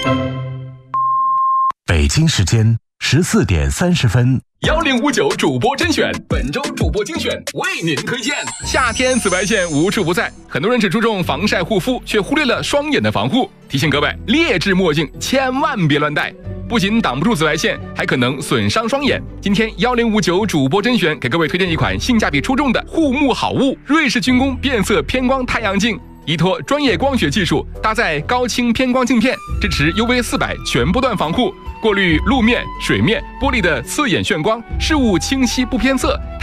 北京时间14点30分。 1059主播甄选，本周主播精选为您推荐。夏天紫外线无处不在，很多人只注重防晒护肤，却忽略了双眼的防护。提醒各位，劣质墨镜千万别乱戴，不仅挡不住紫外线，还可能损伤双眼。今天1059主播甄选给各位推荐一款性价比出众的护目好物——瑞士军工变色偏光太阳镜。依托专业光学技术，搭载高清偏光镜片，支持 UV400全波段防护，过滤路面、水面、玻璃的刺眼眩光，视物清晰不偏色。